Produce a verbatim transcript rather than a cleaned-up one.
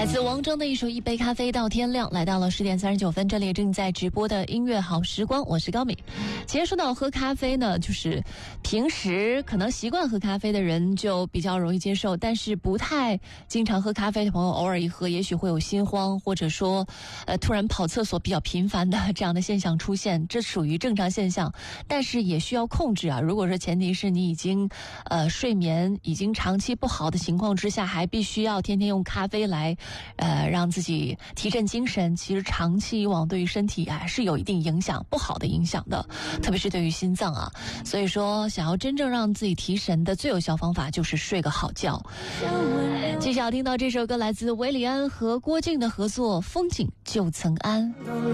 来自王铮的一首《一杯咖啡到天亮》，来到了十点三十九分，这里正在直播的音乐好时光，我是高敏。其实说到喝咖啡呢，就是平时可能习惯喝咖啡的人就比较容易接受，但是不太经常喝咖啡的朋友，偶尔一喝也许会有心慌，或者说呃突然跑厕所比较频繁的这样的现象出现，这属于正常现象，但是也需要控制啊。如果说前提是你已经呃睡眠已经长期不好的情况之下，还必须要天天用咖啡来呃让自己提振精神，其实长期以往对于身体啊是有一定影响，不好的影响的，特别是对于心脏啊。所以说想要真正让自己提神的最有效方法就是睡个好觉。接下来听到这首歌来自韦礼安和郭靖的合作《风景旧曾谙》。